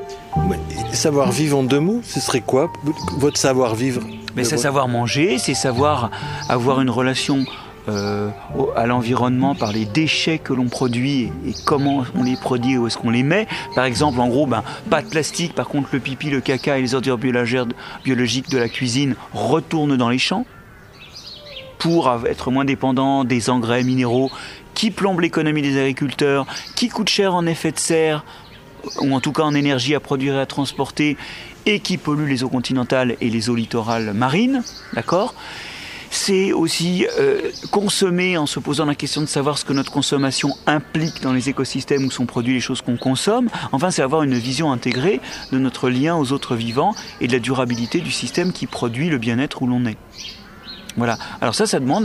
Savoir-vivre en 2 mots, ce serait quoi votre savoir-vivre? Mais c'est savoir manger, c'est savoir avoir une relation à l'environnement par les déchets que l'on produit et comment on les produit et où est-ce qu'on les met. Par exemple, en gros, pas de plastique, par contre le pipi, le caca et les ordures biologiques de la cuisine retournent dans les champs pour être moins dépendant des engrais minéraux qui plombent l'économie des agriculteurs, qui coûtent cher en effet de serre, ou en tout cas en énergie à produire et à transporter, et qui polluent les eaux continentales et les eaux littorales marines, d'accord ? C'est aussi consommer en se posant la question de savoir ce que notre consommation implique dans les écosystèmes où sont produits les choses qu'on consomme. Enfin, c'est avoir une vision intégrée de notre lien aux autres vivants et de la durabilité du système qui produit le bien-être où l'on est. Voilà. Alors ça demande